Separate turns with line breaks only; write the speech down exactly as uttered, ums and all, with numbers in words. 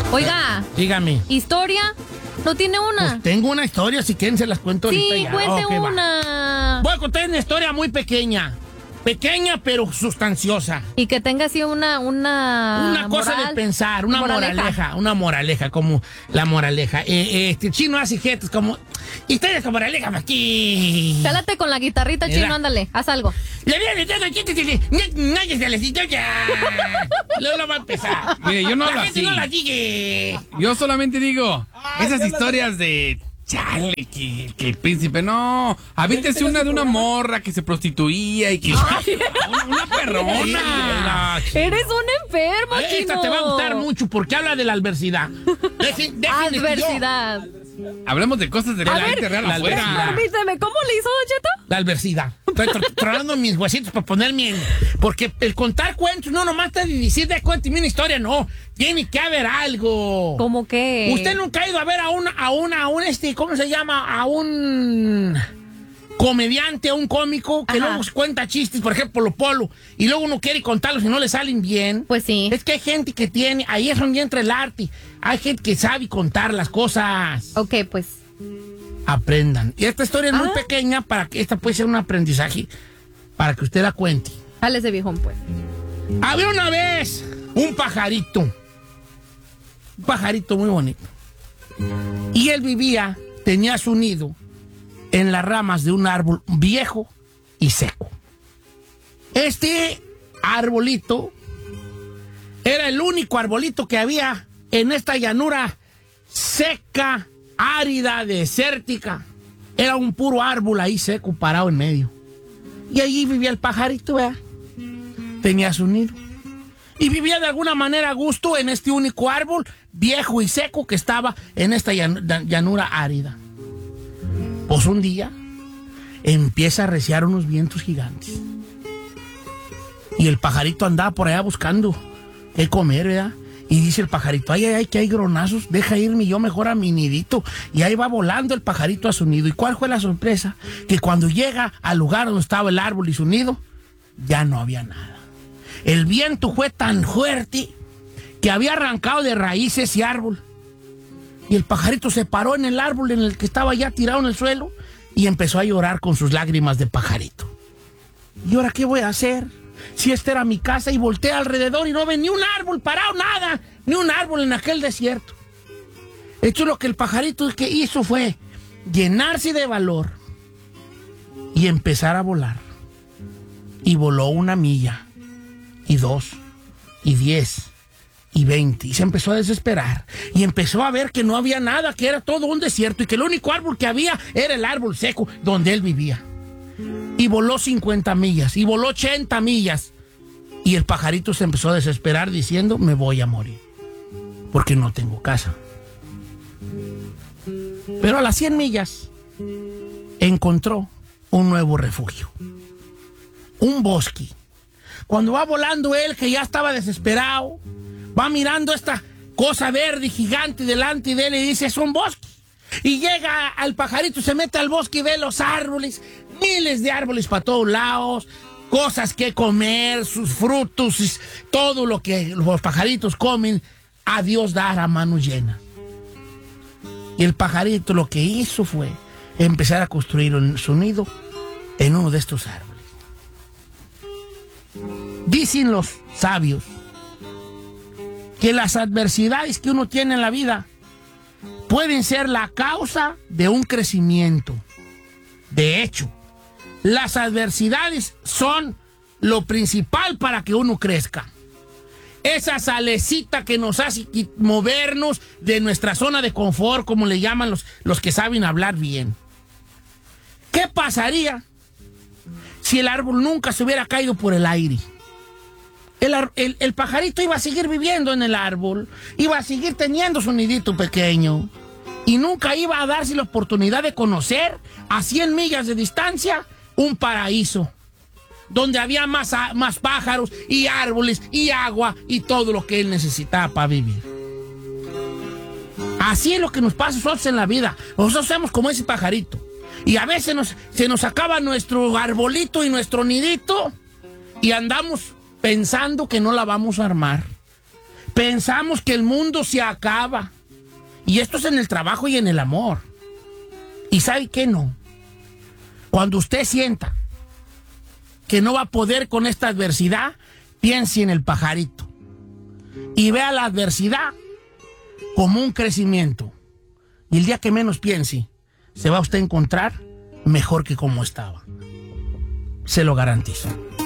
Oiga.
Dígame.
¿Historia? ¿No tiene una?
Pues tengo una historia, si quieren se las cuento ahorita.
Sí,
ya.
cuente
Okay,
una.
Va. Voy a contar una historia muy pequeña. Pequeña, pero sustanciosa.
Y que tenga así una... Una,
una cosa
moral,
de pensar, una
moraleja.
moraleja. Una moraleja, como la moraleja. Eh, eh, este chino hace jetas como... Historias con moraleja aquí.
Cálate con la guitarrita,
Mira.
Chino, ándale, haz algo.
Le voy a meter aquí, nadie se les dice ya. Luego lo va a empezar.
Mire, yo no
La
hablo
gente
así.
no la sigue.
Yo solamente digo, esas historias de... Chale, que, que el príncipe, no. Avíntese una de una morra que se prostituía y que... una, una perrona.
Eres un enfermo, Chino.
Esta te va a gustar mucho porque habla de la adversidad. Dejen, dejen de-
Adversidad.
Hablemos de cosas de la
A ver,
gente real
la
afuera.
adversidad.
Permíteme, ¿cómo le hizo, Don Cheto?
La adversidad. Estoy tr- tronando mis huesitos para ponerme en... Porque el contar cuentos no nomás está de decir de cuéntame una historia, no. Tiene que haber algo.
¿Cómo qué?
Usted nunca ha ido a ver a una, a una, a un este, ¿cómo se llama? A un comediante, a un cómico que
Ajá.
luego cuenta chistes, por ejemplo, Polo Polo, y luego uno quiere contarlos y no le salen bien.
Pues sí.
Es que hay gente que tiene, ahí es donde entra el arte. Hay gente que sabe contar las cosas.
Ok, pues.
Aprendan. Y esta historia es muy
Ah.
pequeña para que esta puede ser un aprendizaje para que usted la cuente.
Dale ese viejón, pues.
Había una vez un pajarito. Un pajarito muy bonito. Y él vivía, tenía su nido en las ramas de un árbol viejo y seco. Este arbolito era el único arbolito que había en esta llanura seca, árida, desértica. Era un puro árbol ahí seco, parado en medio. Y allí vivía el pajarito, ¿verdad? Tenía su nido. Y vivía de alguna manera a gusto en este único árbol viejo y seco que estaba en esta llan- llanura árida. Pues un día empieza a arreciar unos vientos gigantes. Y el pajarito andaba por allá buscando qué comer, ¿verdad? Y dice el pajarito, ay, ay, ay, que hay gronazos, deja irme yo mejor a mi nidito. Y ahí va volando el pajarito a su nido. ¿Y cuál fue la sorpresa? Que cuando llega al lugar donde estaba el árbol y su nido, ya no había nada. El viento fue tan fuerte que había arrancado de raíz ese árbol. Y el pajarito se paró en el árbol en el que estaba ya tirado en el suelo y empezó a llorar con sus lágrimas de pajarito. ¿Y ahora qué voy a hacer? Si esta era mi casa, y volteé alrededor y no ve ni un árbol parado, nada, ni un árbol en aquel desierto. Esto lo que el pajarito que hizo fue llenarse de valor y empezar a volar. Y voló una milla, y dos, y diez, y veinte, y se empezó a desesperar. Y empezó a ver que no había nada, que era todo un desierto, y que el único árbol que había era el árbol seco donde él vivía. Y voló cincuenta millas, y voló ochenta millas. Y el pajarito se empezó a desesperar diciendo, me voy a morir, porque no tengo casa. Pero a las cien millas encontró un nuevo refugio. Un bosque. Cuando va volando él, que ya estaba desesperado, va mirando esta cosa verde gigante delante de él y dice, es un bosque. Y llega al pajarito, se mete al bosque y ve los árboles, miles de árboles para todos lados, cosas que comer, sus frutos, todo lo que los pajaritos comen, a Dios dar a mano llena. Y el pajarito lo que hizo fue empezar a construir su nido en uno de estos árboles. Dicen los sabios que las adversidades que uno tiene en la vida pueden ser la causa de un crecimiento. De hecho, las adversidades son lo principal para que uno crezca. Esa salecita que nos hace movernos de nuestra zona de confort, como le llaman los, los que saben hablar bien. ¿Qué pasaría si el árbol nunca se hubiera caído por el aire? El, el, el pajarito iba a seguir viviendo en el árbol, iba a seguir teniendo su nidito pequeño y nunca iba a darse la oportunidad de conocer a cien millas de distancia un paraíso donde había más, más pájaros y árboles y agua y todo lo que él necesitaba para vivir. Así es lo que nos pasa a nosotros en la vida. Nosotros somos como ese pajarito y a veces nos, se nos acaba nuestro arbolito y nuestro nidito y andamos pensando que no la vamos a armar. Pensamos que el mundo se acaba. Y esto es en el trabajo y en el amor. ¿Y sabe qué no? Cuando usted sienta que no va a poder con esta adversidad, piense en el pajarito. Y vea la adversidad como un crecimiento. Y el día que menos piense, se va usted a encontrar mejor que como estaba. Se lo garantizo.